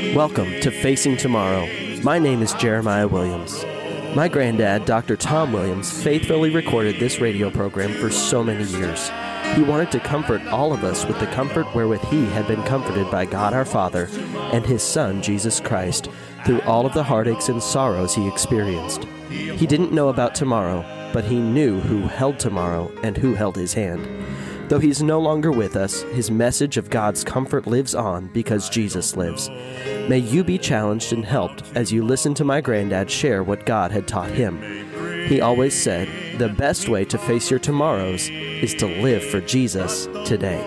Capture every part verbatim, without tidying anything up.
Welcome to Facing Tomorrow. My name is Jeremiah Williams. My granddad, Doctor Tom Williams, faithfully recorded this radio program for so many years. He wanted to comfort all of us with the comfort wherewith he had been comforted by God our Father and his Son, Jesus Christ, through all of the heartaches and sorrows he experienced. He didn't know about tomorrow, but he knew who held tomorrow and who held his hand. Though he's no longer with us, his message of God's comfort lives on because Jesus lives. May you be challenged and helped as you listen to my granddad share what God had taught him. He always said, the best way to face your tomorrows is to live for Jesus today.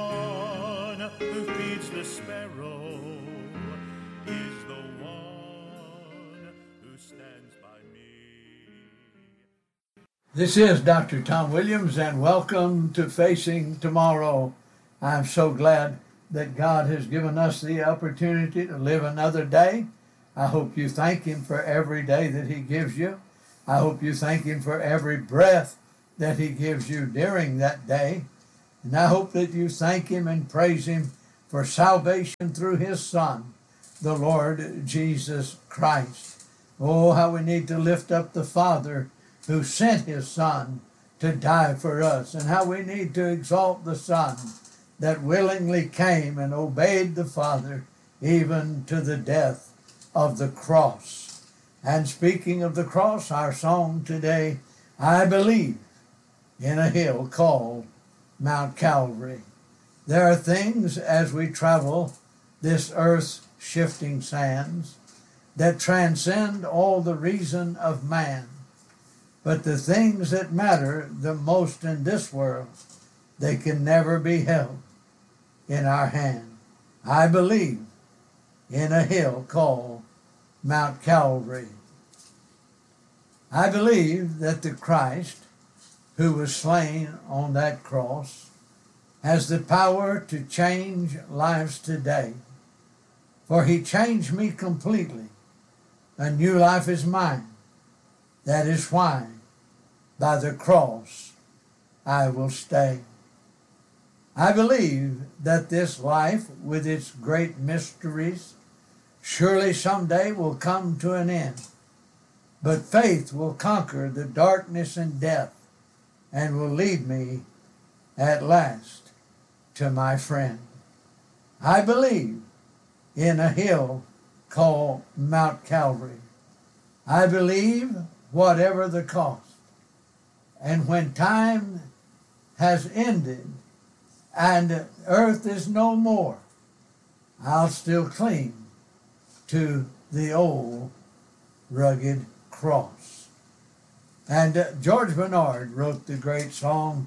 This is Doctor Tom Williams, and welcome to Facing Tomorrow. I'm so glad that God has given us the opportunity to live another day. I hope you thank Him for every day that He gives you. I hope you thank Him for every breath that He gives you during that day. And I hope that you thank Him and praise Him for salvation through His Son, the Lord Jesus Christ. Oh, how we need to lift up the Father who sent His Son to die for us, and how we need to exalt the Son that willingly came and obeyed the Father even to the death of the cross. And speaking of the cross, our song today, I believe in a hill called Mount Calvary. There are things as we travel this earth's shifting sands that transcend all the reason of man. But the things that matter the most in this world, they can never be held in our hand. I believe in a hill called Mount Calvary. I believe that the Christ who was slain on that cross has the power to change lives today. For He changed me completely. A new life is mine. That is why by the cross I will stay. I believe that this life, with its great mysteries, surely someday will come to an end. But faith will conquer the darkness and death and will lead me at last to my friend. I believe in a hill called Mount Calvary. I believe whatever the cost. And when time has ended and earth is no more, I'll still cling to the old rugged cross. And uh, George Bernard wrote the great song,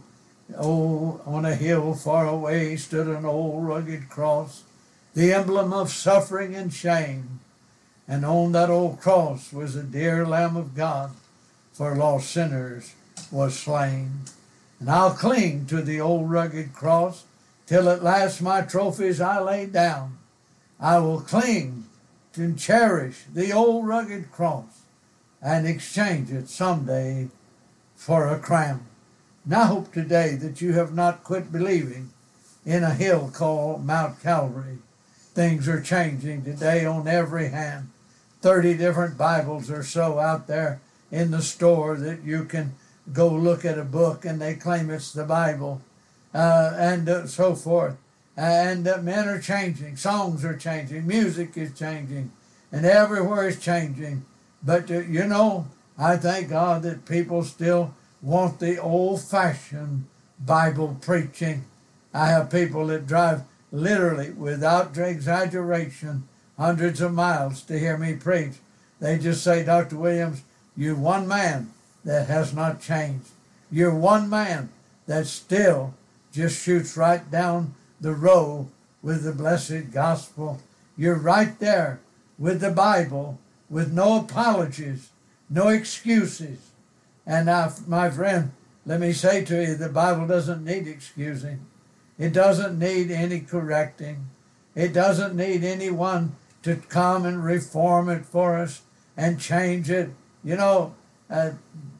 "Oh, on a hill far away stood an old rugged cross, the emblem of suffering and shame. And on that old cross was the dear Lamb of God, for lost sinners was slain. And I'll cling to the old rugged cross till at last my trophies I lay down. I will cling and cherish the old rugged cross and exchange it someday for a crown." And I hope today that you have not quit believing in a hill called Mount Calvary. Things are changing today on every hand. thirty different Bibles or so out there in the store that you can go look at a book and they claim it's the Bible, uh, and uh, so forth. And uh, men are changing, songs are changing, music is changing, and everywhere is changing. But uh, you know, I thank God that people still want the old-fashioned Bible preaching. I have people that drive literally, without exaggeration, hundreds of miles to hear me preach. They just say, "Doctor Williams, you're one man that has not changed. You're one man that still just shoots right down the road with the blessed gospel. You're right there with the Bible, with no apologies, no excuses." And now, my friend, let me say to you, the Bible doesn't need excusing. It doesn't need any correcting. It doesn't need anyone to come and reform it for us and change it. You know, uh,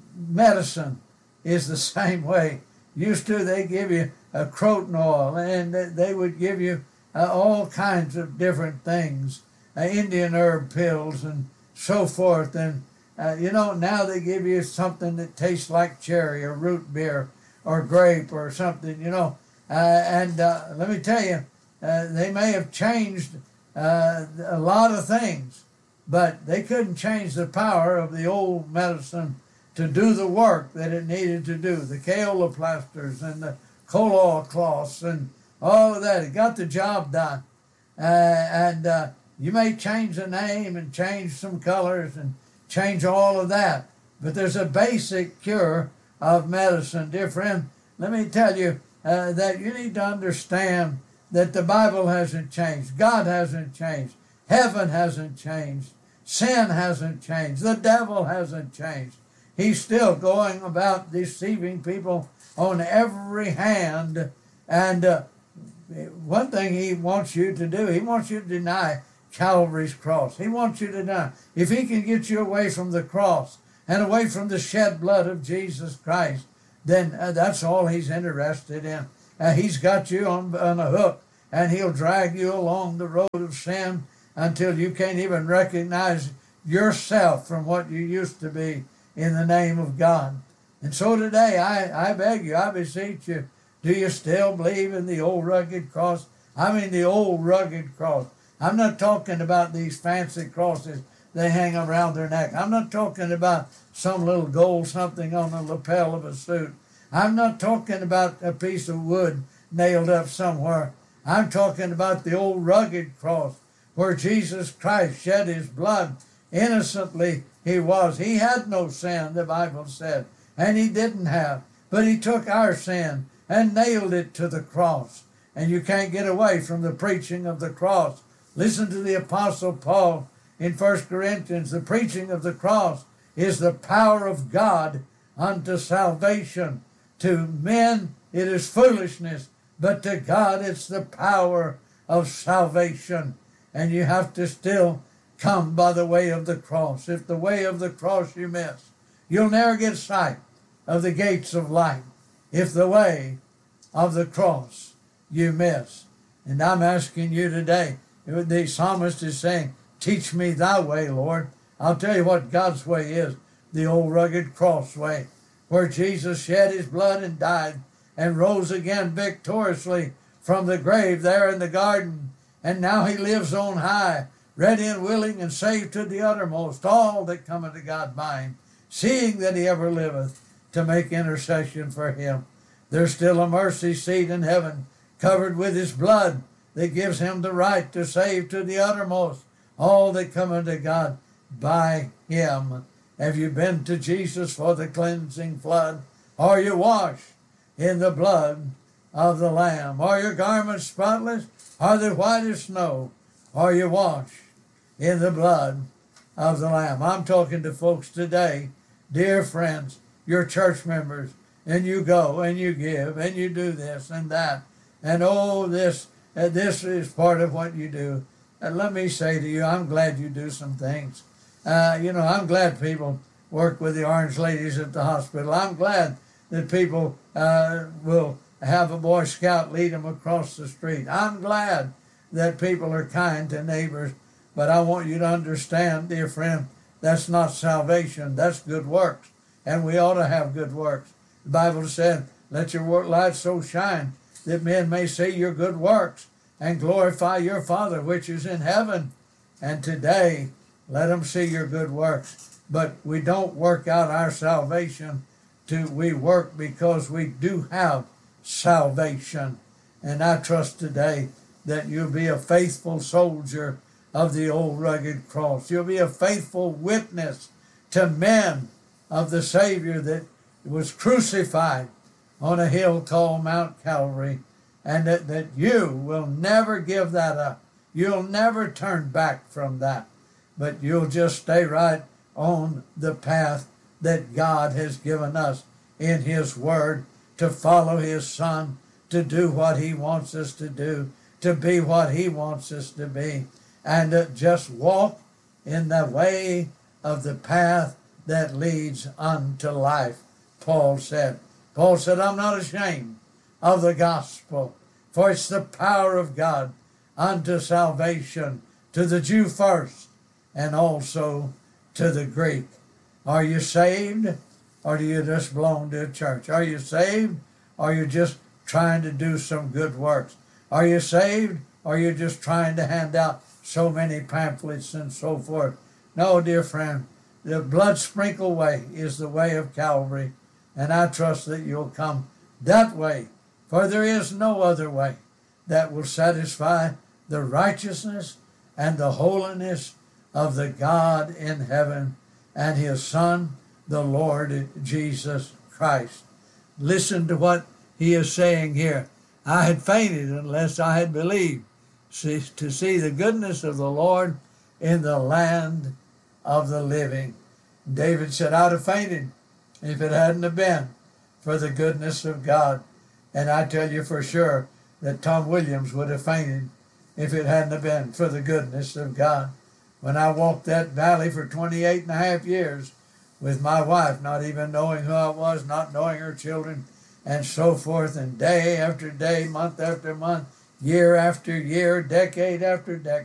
medicine is the same way. Used to, they give you a croton oil, and they would give you uh, all kinds of different things uh, Indian herb pills and so forth. And, uh, you know, now they give you something that tastes like cherry or root beer or grape or something, you know. Uh, and uh, let me tell you, uh, they may have changed uh, a lot of things, but they couldn't change the power of the old medicine to do the work that it needed to do. The kaola plasters and the colloid cloths and all of that. It got the job done. Uh, and uh, you may change the name and change some colors and change all of that. But there's a basic cure of medicine. Dear friend, let me tell you uh, that you need to understand that the Bible hasn't changed. God hasn't changed. Heaven hasn't changed. Sin hasn't changed. The devil hasn't changed. He's still going about deceiving people on every hand. And uh, one thing he wants you to do, he wants you to deny Calvary's cross. He wants you to deny. If he can get you away from the cross and away from the shed blood of Jesus Christ, then uh, that's all he's interested in. Uh, he's got you on, on a hook, and he'll drag you along the road of sin until you can't even recognize yourself from what you used to be in the name of God. And so today, I, I beg you, I beseech you, do you still believe in the old rugged cross? I mean the old rugged cross. I'm not talking about these fancy crosses they hang around their neck. I'm not talking about some little gold something on the lapel of a suit. I'm not talking about a piece of wood nailed up somewhere. I'm talking about the old rugged cross where Jesus Christ shed his blood. Innocently he was. He had no sin, the Bible said, and he didn't have. But he took our sin and nailed it to the cross. And you can't get away from the preaching of the cross. Listen to the Apostle Paul in First Corinthians. The preaching of the cross is the power of God unto salvation. To men it is foolishness, but to God it's the power of salvation. And you have to still come by the way of the cross. If the way of the cross you miss, you'll never get sight of the gates of light. If the way of the cross you miss. And I'm asking you today, the psalmist is saying, teach me thy way, Lord. I'll tell you what God's way is, the old rugged cross way, where Jesus shed his blood and died and rose again victoriously from the grave there in the garden. And now he lives on high, ready and willing and saved to the uttermost all that come unto God by him, seeing that he ever liveth to make intercession for him. There's still a mercy seat in heaven covered with his blood that gives him the right to save to the uttermost all that come unto God by him. Have you been to Jesus for the cleansing flood? Are you washed in the blood of the Lamb? Are your garments spotless? Are they white as snow? Are you washed in the blood of the Lamb? I'm talking to folks today, dear friends, your church members, and you go and you give and you do this and that. And oh, this, uh, this is part of what you do. And let me say to you, I'm glad you do some things. Uh, you know, I'm glad people work with the orange ladies at the hospital. I'm glad that people uh, will have a Boy Scout lead them across the street. I'm glad that people are kind to neighbors. But I want you to understand, dear friend, that's not salvation. That's good works. And we ought to have good works. The Bible said, let your work light so shine that men may see your good works and glorify your Father which is in heaven. And today, let them see your good works. But we don't work out our salvation. To, we work because we do have salvation. And I trust today that you'll be a faithful soldier of the old rugged cross. You'll be a faithful witness to men of the Savior that was crucified on a hill called Mount Calvary, and that, that you will never give that up. You'll never turn back from that, but you'll just stay right on the path that God has given us in his word, to follow his Son, to do what he wants us to do, to be what he wants us to be, and uh, just walk in the way of the path that leads unto life, Paul said. Paul said, I'm not ashamed of the gospel, for it's the power of God unto salvation to the Jew first, and also to the Greek. Are you saved, or do you just belong to a church? Are you saved, or are you just trying to do some good works? Are you saved, or are you just trying to hand out so many pamphlets and so forth? No, dear friend, the blood-sprinkled way is the way of Calvary, and I trust that you'll come that way, for there is no other way that will satisfy the righteousness and the holiness of the God in heaven and his Son, the Lord Jesus Christ. Listen to what he is saying here. I had fainted unless I had believed see, to see the goodness of the Lord in the land of the living. David said, I'd have fainted if it hadn't have been for the goodness of God. And I tell you for sure that Tom Williams would have fainted if it hadn't have been for the goodness of God. When I walked that valley for twenty-eight and a half years with my wife, not even knowing who I was, not knowing her children, and so forth, and day after day, month after month, year after year, decade after decade,